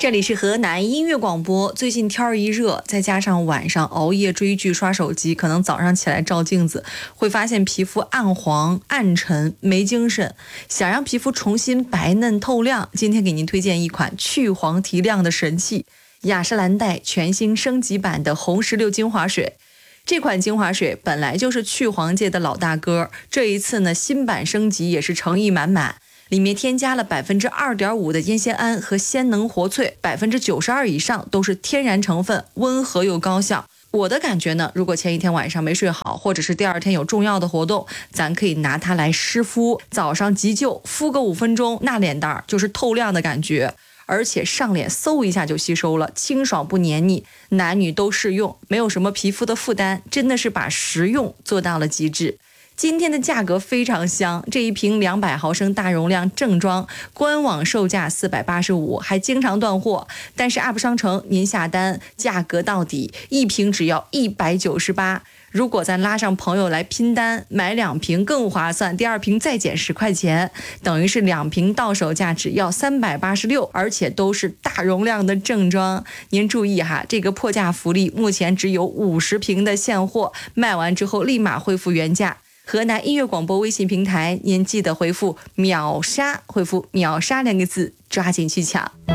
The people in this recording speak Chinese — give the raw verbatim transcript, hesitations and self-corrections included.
这里是河南音乐广播。最近天儿一热，再加上晚上熬夜追剧刷手机，可能早上起来照镜子会发现皮肤暗黄暗沉没精神。想让皮肤重新白嫩透亮，今天给您推荐一款去黄提亮的神器——雅诗兰黛全新升级版的红石榴精华水。这款精华水本来就是去黄界的老大哥，这一次呢新版升级也是诚意满满。里面添加了百分之二点五的烟酰胺和鲜能活萃，百分之九十二以上都是天然成分，温和又高效。我的感觉呢，如果前一天晚上没睡好，或者是第二天有重要的活动，咱可以拿它来湿敷，早上急救敷个五分钟，那脸蛋儿就是透亮的感觉，而且上脸嗖一下就吸收了，清爽不黏腻，男女都适用，没有什么皮肤的负担，真的是把实用做到了极致。今天的价格非常香，这一瓶两百毫升大容量正装，官网售价四百八十五，还经常断货。但是 App 商城您下单，价格到底，一瓶只要一百九十八。如果咱拉上朋友来拼单，买两瓶更划算，第二瓶再减十块钱，等于是两瓶到手价只要三百八十六，而且都是大容量的正装。您注意哈，这个破价福利目前只有五十瓶的现货，卖完之后立马恢复原价。河南音乐广播微信平台，您记得回复秒杀，回复秒杀两个字，抓紧去抢。